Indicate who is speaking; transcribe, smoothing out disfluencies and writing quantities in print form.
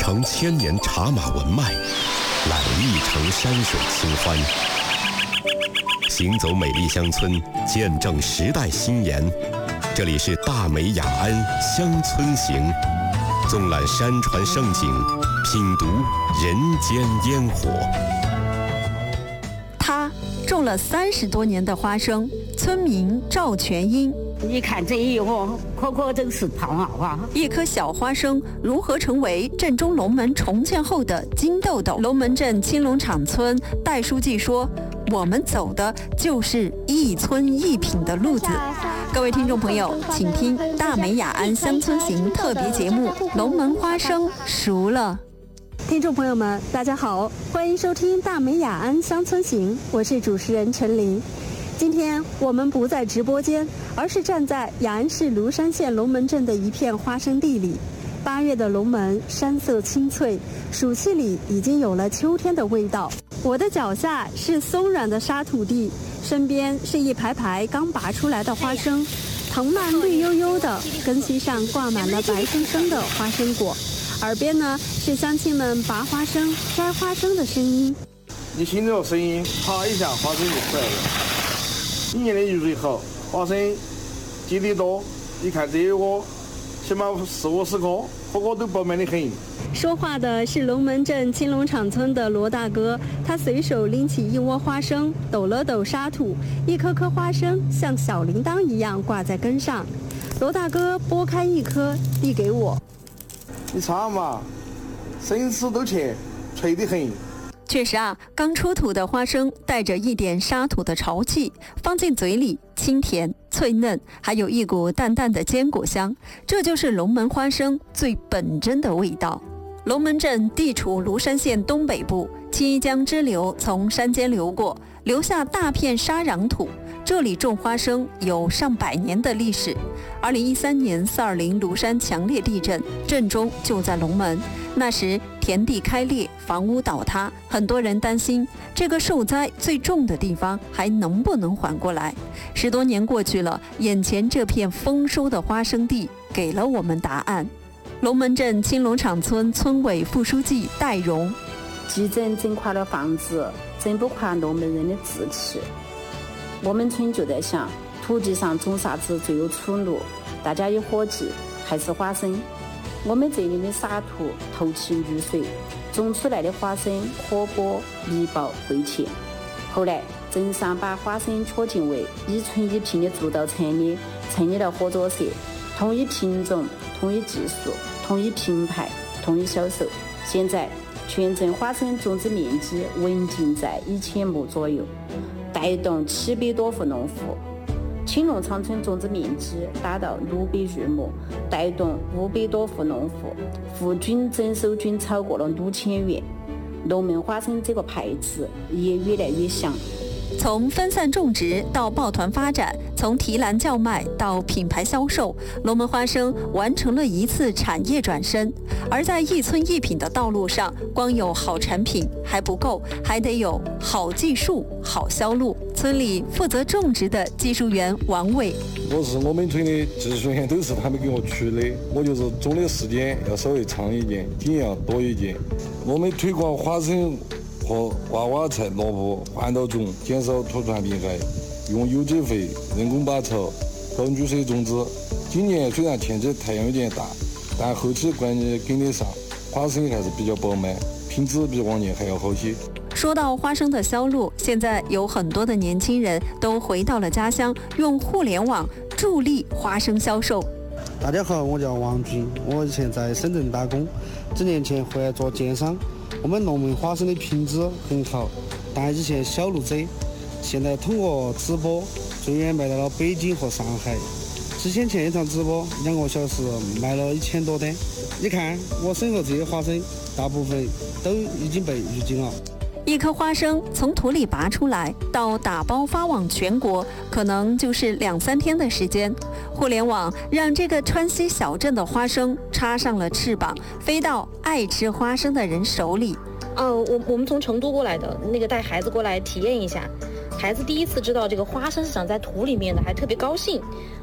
Speaker 1: 承千年茶马文脉，揽一城山水清欢。行走美丽乡村，见证时代新颜。这里是大美雅安乡村行，纵览山川胜景，品读人间烟火。
Speaker 2: 他种了30多年的花生，村民赵全英。
Speaker 3: 你看这一窝，颗真是胖啊！哇，
Speaker 2: 一颗小花生如何成为镇中龙门重建后的金豆豆？龙门镇青龙场村戴书记说：“我们走的就是一村一品的路子。”各位听众朋友，请听大美雅安乡村行特别节目《龙门花生熟了》。
Speaker 4: 听众朋友们，大家好，欢迎收听大美雅安乡村行，我是主持人陈琳。今天我们不在直播间，而是站在雅安市芦山县龙门镇的一片花生地里。8月的龙门山色青翠，暑气里已经有了秋天的味道。我的脚下是松软的沙土地，身边是一排排刚拔出来的花生，藤蔓绿油油的，根系上挂满了白生生的花生果。耳边呢是乡亲们拔花生、摘花生的声音。
Speaker 5: 你听这个声音，啪一下，花生就出来了。一年的雨水好，花生结得多。你看这一窝，起码40-50颗，个个都饱满的很。
Speaker 4: 说话的是龙门镇青龙场村的罗大哥，他随手拎起一窝花生，抖了抖沙土，一颗颗花生像小铃铛一样挂在根上。罗大哥剥开一颗，递给我。
Speaker 5: 你尝嘛，生吃都甜，脆得很。
Speaker 2: 确实啊，刚出土的花生带着一点沙土的潮气，放进嘴里清甜脆嫩，还有一股淡淡的坚果香，这就是龙门花生最本真的味道。龙门镇地处芦山县东北部，七江支流从山间流过，留下大片沙壤土。这里种花生有上百年的历史。2013年420芦山强烈地震，震中就在龙门。那时田地开裂，房屋倒塌，很多人担心这个受灾最重的地方还能不能缓过来。10多年过去了，眼前这片丰收的花生地给了我们答案。龙门镇青龙场村村委副书记戴荣：
Speaker 3: 地震震垮了房子，震不垮龙门人的志气。我们村就在想，土地上种啥子最有出路？大家有伙计，还是花生。我们这里的沙土透气遇水，种出来的花生可剥密薄味甜。后来镇上把花生确定为一村一品的主导产业，成立了合作社，统一品种、统一技术、统一品牌、统一销售。现在全镇花生种植面积稳定在1000亩左右，带动700多户农户。青龙场村种植面积达到600余亩，带动500多户农户，户均征收均超过了6000元。龙门花生这个牌子也越来越响。
Speaker 2: 从分散种植到抱团发展，从提篮叫卖到品牌销售，龙门花生完成了一次产业转身。而在一村一品的道路上，光有好产品还不够，还得有好技术、好销路。村里负责种植的技术员王伟：
Speaker 6: 我是我们村的技术员，都是他们给我出的，我就是种的时间要稍微长一点，经验要多一点。我们推广花生和娃娃菜、萝卜环岛种，减少土传病害，用有机肥、人工拔草、高雨水种植。今年虽然天气太阳有点大，但后期关键跟得上，花生还是比较饱满，品质比往年还要好些。
Speaker 2: 说到花生的销路，现在有很多的年轻人都回到了家乡，用互联网助力花生销售。
Speaker 7: 大家好，我叫王军，我以前在深圳打工，几年前回来做电商。我们龙门花生的品质很好，但以前小路子，现在通过直播最远卖到了北京和上海。之前一场直播2个小时卖了1000多单。你看我身后这些花生，大部分都已经被预警了。
Speaker 2: 一颗花生从土里拔出来到打包发往全国，可能就是2-3天的时间。互联网让这个川西小镇的花生插上了翅膀，飞到爱吃花生的人手里。
Speaker 8: 我们从成都过来的，带孩子过来体验一下。孩子第一次知道这个花生是长在土里面的，还特别高兴。